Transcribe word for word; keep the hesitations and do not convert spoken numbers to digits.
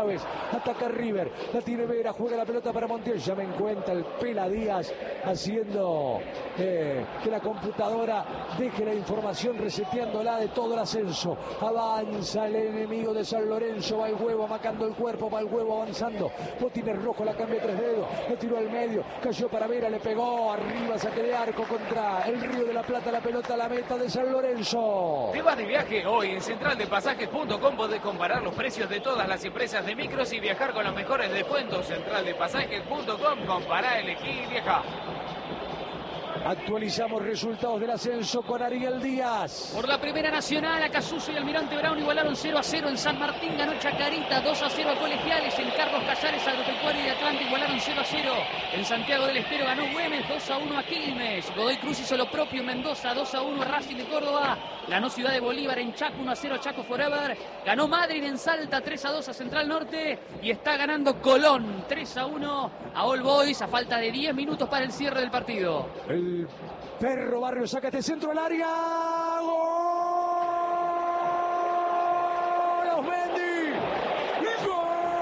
vez. Ataca River. La tiene Vera. Juega la pelota para Montiel. Ya me encuentra el Pela Díaz haciendo eh, que la computadora deje la información, reseteándola de todo el ascenso. Avanza el enemigo de San Lorenzo. Va el huevo amacando el cuerpo. Va el huevo avanzando. Botines rojo. La cambia tres dedos. Lo tiró al medio. Cayó para Vera. Le pegó. Arriba saque de arco contra el Río de la Plata. La pelota a la meta de San Lorenzo. Te vas de viaje hoy en central de pasajes punto com. Podés comparar los precios de todas las empresas de micros y viajar con los mejores descuentos. central de pasajes punto com. Compará, elegí y viajá. Actualizamos resultados del ascenso con Ariel Díaz. Por la Primera Nacional, Acasuso y Almirante Brown igualaron cero a cero. En San Martín ganó Chacarita dos a cero a Colegiales. En Carlos Casares, Agropecuario y Atlante igualaron cero a cero. En Santiago del Estero ganó Güemes dos a uno a Quilmes. Godoy Cruz hizo lo propio en Mendoza dos a uno a Racing de Córdoba. Ganó Ciudad de Bolívar en Chaco uno a cero a Chaco Forever. Ganó Madrid en Salta tres a dos a Central Norte. Y está ganando Colón tres a uno a All Boys a falta de diez minutos para el cierre del partido. El Perro Barrio saca este centro al área. ¡Gol!